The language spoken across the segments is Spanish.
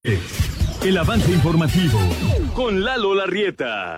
El avance informativo con Lalo Larrieta.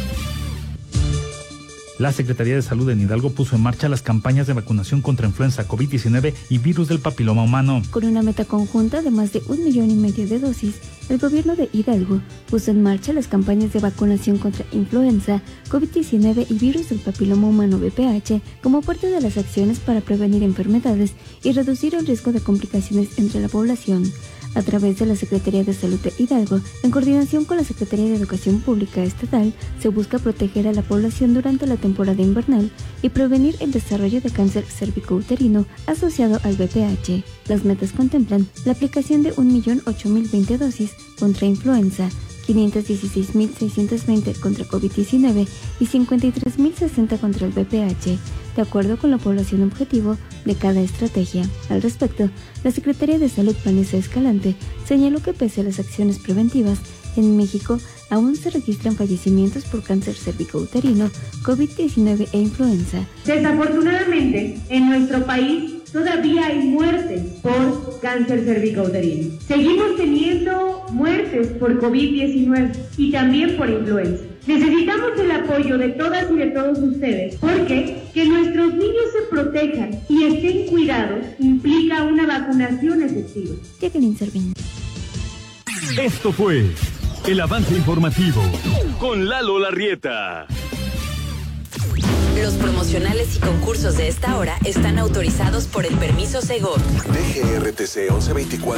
La Secretaría de Salud en Hidalgo puso en marcha las campañas de vacunación contra influenza, COVID-19 y virus del papiloma humano. Con una meta conjunta de más de 1,5 millones de dosis, el gobierno de Hidalgo puso en marcha las campañas de vacunación contra influenza, COVID-19 y virus del papiloma humano VPH como parte de las acciones para prevenir enfermedades y reducir el riesgo de complicaciones entre la población. A través de la Secretaría de Salud de Hidalgo, en coordinación con la Secretaría de Educación Pública Estatal, se busca proteger a la población durante la temporada invernal y prevenir el desarrollo de cáncer cervicouterino asociado al VPH. Las metas contemplan la aplicación de 1.008.020 dosis contra influenza, 516.620 contra COVID-19 y 53.060 contra el VPH, de acuerdo con la población objetivo de cada estrategia. Al respecto, la Secretaría de Salud, Vanessa Escalante, señaló que pese a las acciones preventivas, en México aún se registran fallecimientos por cáncer cervicouterino, COVID-19 e influenza. Desafortunadamente, en nuestro país todavía hay muertes por cáncer cervicouterino. Seguimos teniendo muertes por COVID-19 y también por influenza. Necesitamos el apoyo de todas y de todos ustedes, porque que nuestros niños se protejan y estén cuidados implica una vacunación efectiva. Jacqueline Servín. Esto fue el avance informativo con Lalo Larrieta. Los promocionales y concursos de esta hora están autorizados por el permiso Segov. DGRTC 1124.